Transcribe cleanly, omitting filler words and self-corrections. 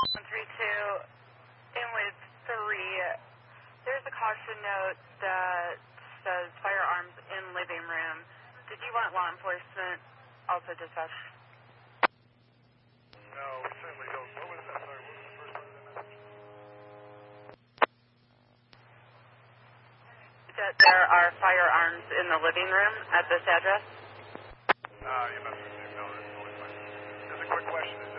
132 with 3. There's a caution note that says firearms in living room. Did you want law enforcement also dispatch? No, we certainly don't. What was that? Sorry, what was the first part of the message? That there are firearms in the living room at this address? You must have no, that's totally fine. Just a quick question. Is